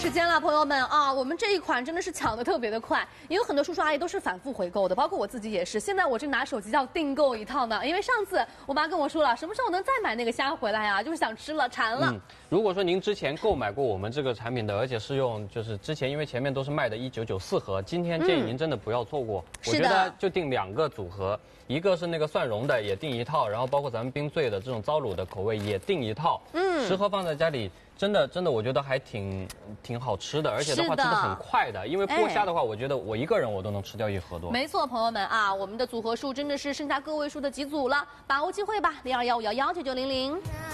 时间了，朋友们啊，我们这一款真的是抢得特别的快，也有很多叔叔阿姨都是反复回购的，包括我自己也是。现在我正拿手机要订购一套呢，因为上次我妈跟我说了，什么时候能再买那个虾回来呀？就是想吃了，馋了。 如果说您之前购买过我们这个产品的，而且是用就是之前因为前面都是卖的1994盒，今天建议您真的不要错过。我觉得就订2个组合，一个是那个蒜蓉的也订一套，然后包括咱们冰醉的这种糟卤的口味也订一套。10盒放在家里。真的，我觉得还挺好吃的，而且的话吃的很快的。因为剥虾的话，我觉得我一个人我都能吃掉1盒多。 没错，朋友们啊，我们的组合数真的是剩下个位数的几组了，把握机会吧，0215119900。